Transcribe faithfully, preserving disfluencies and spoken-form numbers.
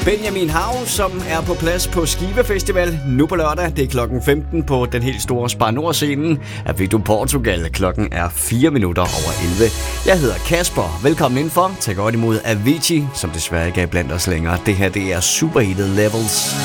Benjamin Hav, som er på plads på Skive Festival nu på lørdag. Det er klokken femten på den helt store Spar Nord-scenen af Vito Portugal. Klokken er fire minutter over elleve. Jeg hedder Kasper. Velkommen indenfor. Tag godt imod Avicii, som desværre ikke er blandt os længere. Det her, det er Superheated Levels.